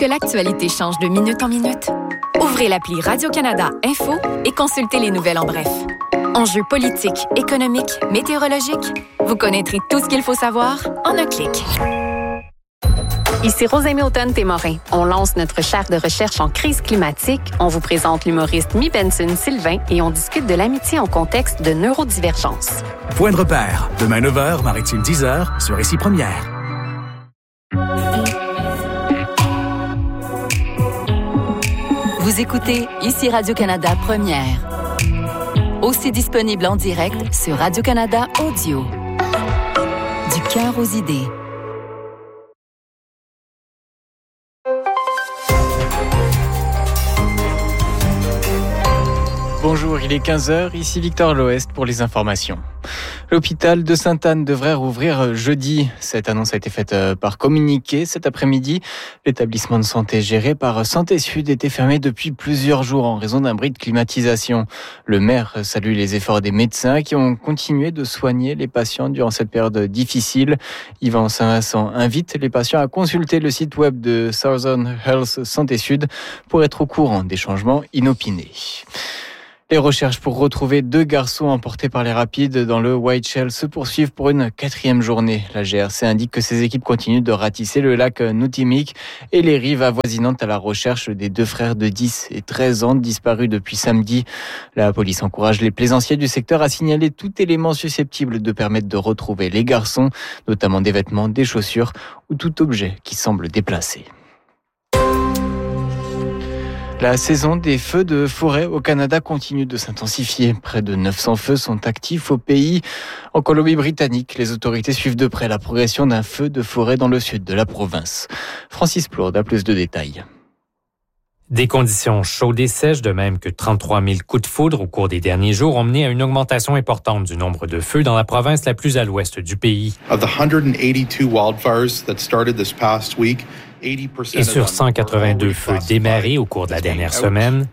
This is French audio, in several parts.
que l'actualité change de minute en minute? Ouvrez l'appli Radio-Canada Info et consultez les nouvelles en bref. Enjeux politiques, économiques, météorologiques, vous connaîtrez tout ce qu'il faut savoir en un clic. Ici Rosemée Automne-Témorin. On lance notre chaire de recherche en crise climatique. On vous présente l'humoriste Mi Benson-Sylvain et on discute de l'amitié en contexte de neurodivergence. Point de repère. Demain 9h, Maritime 10h, sur Ici Première. Vous écoutez Ici Radio-Canada Première. Aussi disponible en direct sur Radio-Canada Audio. Du cœur aux idées. Bonjour, il est 15h, ici Victor Loest pour les informations. L'hôpital de Sainte-Anne devrait rouvrir jeudi. Cette annonce a été faite par communiqué cet après-midi. L'établissement de santé géré par Santé Sud était fermé depuis plusieurs jours en raison d'un bris de climatisation. Le maire salue les efforts des médecins qui ont continué de soigner les patients durant cette période difficile. Yvan Saint-Vincent invite les patients à consulter le site web de Southern Health Santé Sud pour être au courant des changements inopinés. Les recherches pour retrouver 2 garçons emportés par les rapides dans le Whiteshell se poursuivent pour une 4e journée. La GRC indique que ses équipes continuent de ratisser le lac Nutimiq et les rives avoisinantes à la recherche des 2 frères de 10 et 13 ans disparus depuis samedi. La police encourage les plaisanciers du secteur à signaler tout élément susceptible de permettre de retrouver les garçons, notamment des vêtements, des chaussures ou tout objet qui semble déplacé. La saison des feux de forêt au Canada continue de s'intensifier. Près de 900 feux sont actifs au pays. En Colombie-Britannique, les autorités suivent de près la progression d'un feu de forêt dans le sud de la province. Francis Plourde a plus de détails. Des conditions chaudes et sèches, de même que 33 000 coups de foudre au cours des derniers jours, ont mené à une augmentation importante du nombre de feux dans la province la plus à l'ouest du pays. Et sur 182 feux démarrés au cours de la dernière semaine,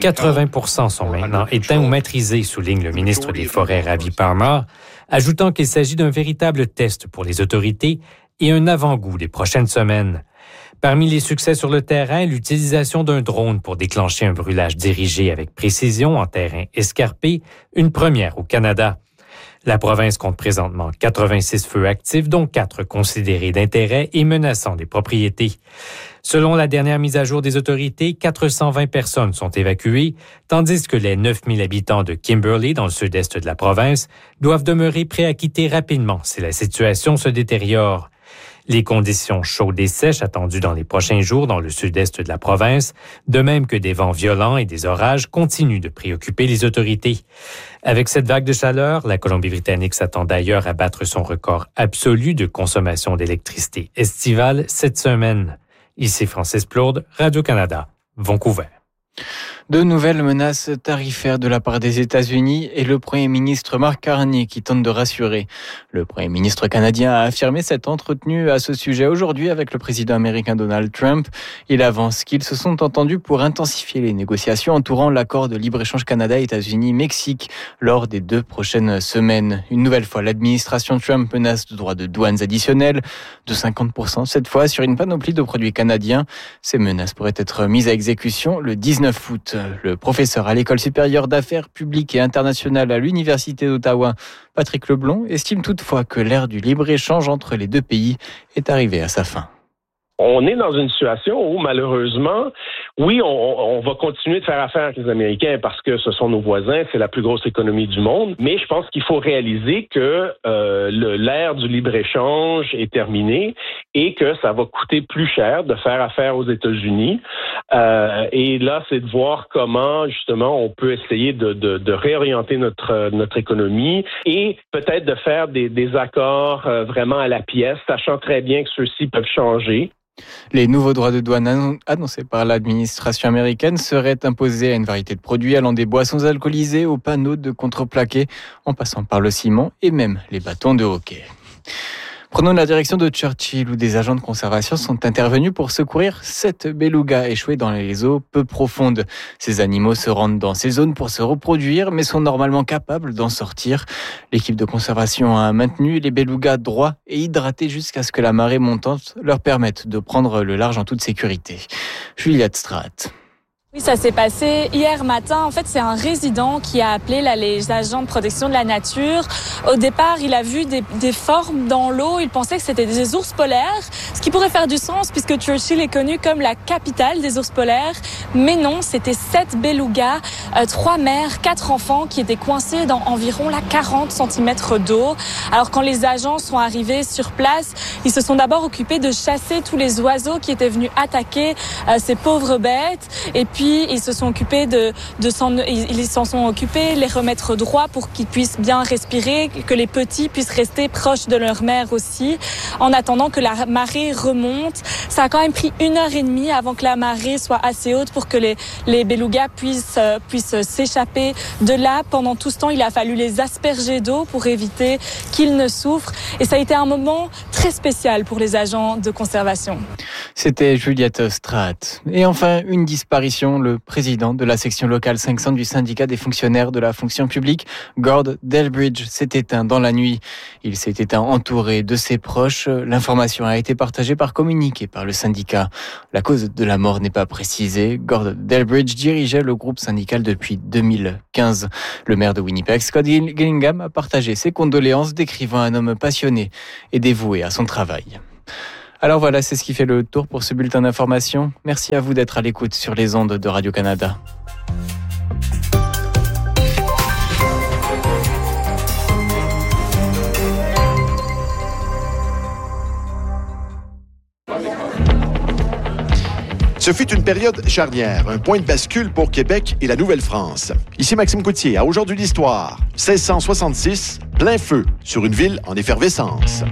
80% sont maintenant éteints ou maîtrisés, souligne le ministre des Forêts Ravi Parmar, ajoutant qu'il s'agit d'un véritable test pour les autorités et un avant-goût des prochaines semaines. Parmi les succès sur le terrain, l'utilisation d'un drone pour déclencher un brûlage dirigé avec précision en terrain escarpé, une première au Canada. La province compte présentement 86 feux actifs, dont 4 considérés d'intérêt et menaçant des propriétés. Selon la dernière mise à jour des autorités, 420 personnes sont évacuées, tandis que les 9000 habitants de Kimberley, dans le sud-est de la province, doivent demeurer prêts à quitter rapidement si la situation se détériore. Les conditions chaudes et sèches attendues dans les prochains jours dans le sud-est de la province, de même que des vents violents et des orages, continuent de préoccuper les autorités. Avec cette vague de chaleur, la Colombie-Britannique s'attend d'ailleurs à battre son record absolu de consommation d'électricité estivale cette semaine. Ici Francis Plourde, Radio-Canada, Vancouver. De nouvelles menaces tarifaires de la part des États-Unis et le Premier ministre Mark Carney qui tente de rassurer. Le Premier ministre canadien a affirmé s'être entretenu à ce sujet aujourd'hui avec le président américain Donald Trump. Il avance qu'ils se sont entendus pour intensifier les négociations entourant l'accord de libre-échange Canada-États-Unis-Mexique lors des 2 prochaines semaines. Une nouvelle fois, l'administration Trump menace de droits de douanes additionnels de 50% cette fois sur une panoplie de produits canadiens. Ces menaces pourraient être mises à exécution le 19 août. Le professeur à l'École supérieure d'affaires publiques et internationales à l'Université d'Ottawa, Patrick Leblond, estime toutefois que l'ère du libre-échange entre les 2 pays est arrivée à sa fin. On est dans une situation où, malheureusement, oui, on va continuer de faire affaire avec les Américains parce que ce sont nos voisins, c'est la plus grosse économie du monde, mais je pense qu'il faut réaliser que l'ère du libre-échange est terminée et que ça va coûter plus cher de faire affaire aux États-Unis. Et là, c'est de voir comment, justement, on peut essayer de réorienter notre économie et peut-être de faire des accords vraiment à la pièce, sachant très bien que ceux-ci peuvent changer. Les nouveaux droits de douane annoncés par l'administration américaine seraient imposés à une variété de produits allant des boissons alcoolisées aux panneaux de contreplaqué, en passant par le ciment et même les bâtons de hockey. Prenons la direction de Churchill où des agents de conservation sont intervenus pour secourir 7 belugas échoués dans les eaux peu profondes. Ces animaux se rendent dans ces zones pour se reproduire mais sont normalement capables d'en sortir. L'équipe de conservation a maintenu les belugas droits et hydratés jusqu'à ce que la marée montante leur permette de prendre le large en toute sécurité. Juliette Straat. Oui, ça s'est passé hier matin. En fait, c'est un résident qui a appelé les agents de protection de la nature. Au départ, il a vu des formes dans l'eau. Il pensait que c'était des ours polaires, ce qui pourrait faire du sens puisque Churchill est connu comme la capitale des ours polaires. Mais non, c'était 7 belugas, 3 mères, 4 enfants qui étaient coincés dans environ 40 cm d'eau. Alors, quand les agents sont arrivés sur place, ils se sont d'abord occupés de chasser tous les oiseaux qui étaient venus attaquer ces pauvres bêtes. Et puis, ils se sont occupés ils s'en sont occupés, les remettre droits pour qu'ils puissent bien respirer, que les petits puissent rester proches de leur mère aussi, en attendant que la marée remonte. Ça a quand même pris 1h30 avant que la marée soit assez haute pour que les belugas puissent s'échapper de là. Pendant tout ce temps, il a fallu les asperger d'eau pour éviter qu'ils ne souffrent. Et ça a été un moment très spécial pour les agents de conservation. C'était Juliette Straat. Et enfin, une disparition. Le président de la section locale 500 du syndicat des fonctionnaires de la fonction publique, Gord Delbridge, s'est éteint dans la nuit. Il s'est éteint entouré de ses proches. L'information a été partagée par communiqué par le syndicat. La cause de la mort n'est pas précisée. Gord Delbridge dirigeait le groupe syndical depuis 2015. Le maire de Winnipeg, Scott Gillingham, a partagé ses condoléances, décrivant un homme passionné et dévoué à son travail. Alors voilà, c'est ce qui fait le tour pour ce bulletin d'information. Merci à vous d'être à l'écoute sur les ondes de Radio-Canada. Ce fut une période charnière, un point de bascule pour Québec et la Nouvelle-France. Ici Maxime Coutier, à Aujourd'hui l'Histoire. 1666, plein feu sur une ville en effervescence.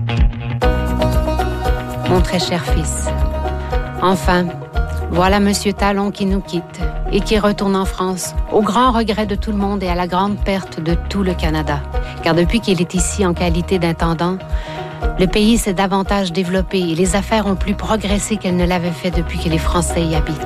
Mon très cher fils, enfin, voilà Monsieur Talon qui nous quitte et qui retourne en France, au grand regret de tout le monde et à la grande perte de tout le Canada. Car depuis qu'il est ici en qualité d'intendant, le pays s'est davantage développé et les affaires ont plus progressé qu'elles ne l'avaient fait depuis que les Français y habitent.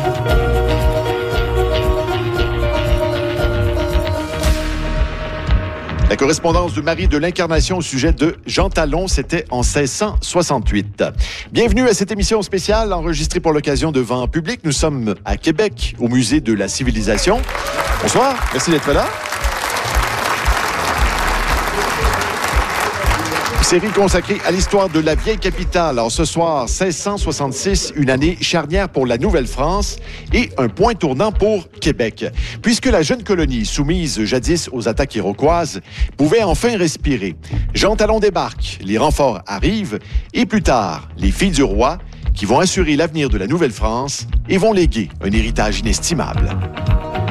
La correspondance de Marie de l'Incarnation au sujet de Jean Talon, c'était en 1668. Bienvenue à cette émission spéciale enregistrée pour l'occasion devant public. Nous sommes à Québec, au Musée de la Civilisation. Bonsoir, merci d'être là. Série consacrée à l'histoire de la vieille capitale. Alors ce soir, 1666, une année charnière pour la Nouvelle-France et un point tournant pour Québec. Puisque la jeune colonie, soumise jadis aux attaques iroquoises, pouvait enfin respirer. Jean Talon débarque, les renforts arrivent et plus tard, les filles du roi qui vont assurer l'avenir de la Nouvelle-France et vont léguer un héritage inestimable.